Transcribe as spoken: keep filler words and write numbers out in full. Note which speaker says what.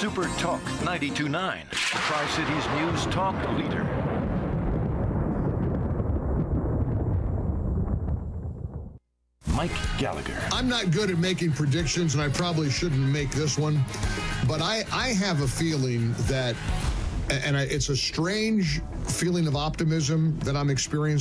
Speaker 1: Super Talk ninety-two point nine, the Tri-Cities News Talk leader. Mike Gallagher.
Speaker 2: I'm not good at making predictions, and I probably shouldn't make this one, but I, I have a feeling that, and I, it's a strange feeling of optimism that I'm experiencing.